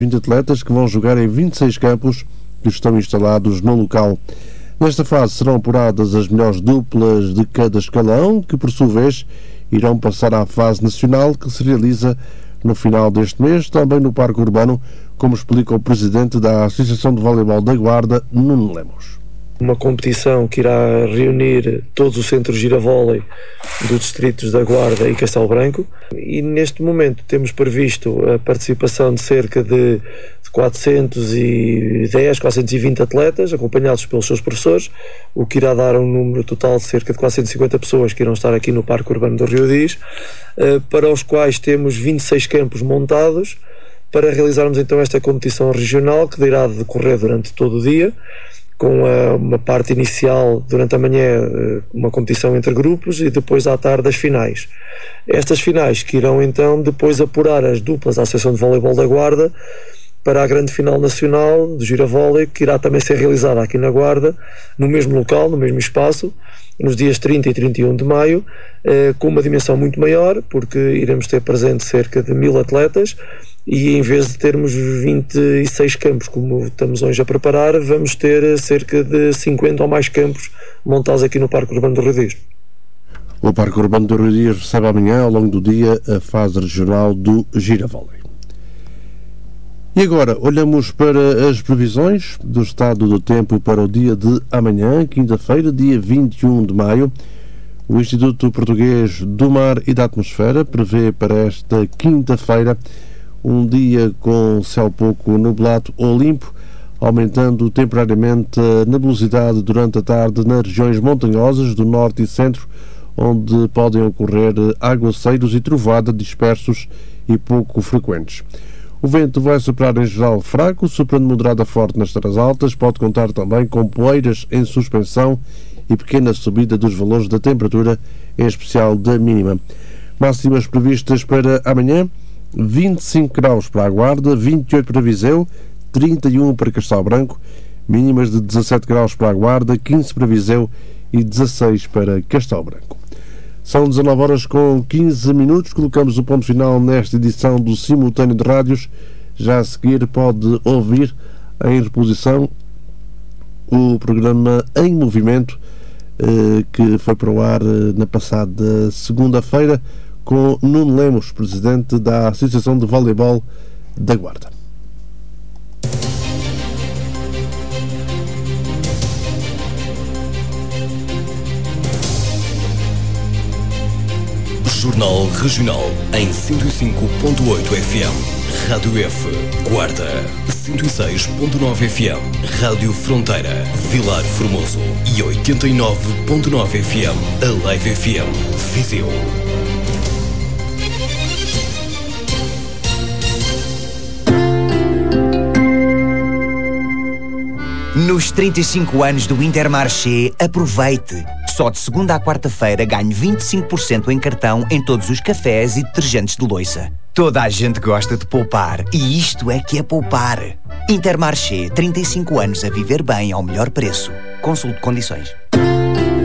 20 atletas que vão jogar em 26 campos que estão instalados no local. Nesta fase serão apuradas as melhores duplas de cada escalão, que por sua vez irão passar à fase nacional, que se realiza no final deste mês, também no Parque Urbano, como explica o presidente da Associação de Voleibol da Guarda, Nuno Lemos. Uma competição que irá reunir todos os centros de giravólei dos distritos da Guarda e Castelo Branco, e neste momento temos previsto a participação de cerca de 410, 420 atletas, acompanhados pelos seus professores, o que irá dar um número total de cerca de 450 pessoas que irão estar aqui no Parque Urbano do Rio Diz, para os quais temos 26 campos montados, para realizarmos então esta competição regional, que irá decorrer durante todo o dia, com uma parte inicial durante a manhã, uma competição entre grupos, e depois à tarde as finais. Estas finais que irão então depois apurar as duplas da Associação de Voleibol da Guarda para a grande final nacional do giravólei, que irá também ser realizada aqui na Guarda, no mesmo local, no mesmo espaço, nos dias 30 e 31 de maio, com uma dimensão muito maior, porque iremos ter presente cerca de 1000 atletas, e em vez de termos 26 campos como estamos hoje a preparar, vamos ter cerca de 50 ou mais campos montados aqui no Parque Urbano do Rio Diz. O Parque Urbano do Rio Diz recebe amanhã, ao longo do dia, a fase regional do giravólei. E agora olhamos para as previsões do estado do tempo para o dia de amanhã, quinta-feira, dia 21 de maio. O Instituto Português do Mar e da Atmosfera prevê para esta quinta-feira um dia com céu pouco nublado ou limpo, aumentando temporariamente a nebulosidade durante a tarde nas regiões montanhosas do norte e centro, onde podem ocorrer aguaceiros e trovada dispersos e pouco frequentes. O vento vai soprar em geral fraco, soprando moderado a forte nas terras altas, pode contar também com poeiras em suspensão e pequena subida dos valores da temperatura, em especial da mínima. Máximas previstas para amanhã: 25 graus para a Guarda, 28 para Viseu, 31 para Castelo Branco, mínimas de 17 graus para a Guarda, 15 para Viseu e 16 para Castelo Branco. São 19 horas com 15 minutos, colocamos o ponto final nesta edição do Simultâneo de Rádios. Já a seguir pode ouvir em reposição o programa Em Movimento, que foi para o ar na passada segunda-feira, com Nuno Lemos, presidente da Associação de Voleibol da Guarda. Jornal Regional em 105.8 FM. Rádio F, Guarda. 106.9 FM. Rádio Fronteira, Vilar Formoso. E 89.9 FM. A Live FM, Viseu. Nos 35 anos do Intermarché, aproveite! Só de segunda à quarta-feira ganhe 25% em cartão em todos os cafés e detergentes de louça. Toda a gente gosta de poupar, e isto é que é poupar. Intermarché, 35 anos a viver bem ao melhor preço. Consulte condições.